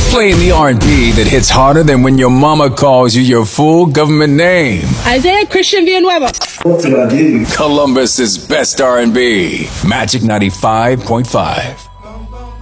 Playing the R&B that hits harder than when your mama calls you your full government name. Isaiah Christian Villanueva. What did I do? Columbus's best R&B. Magic 95.5.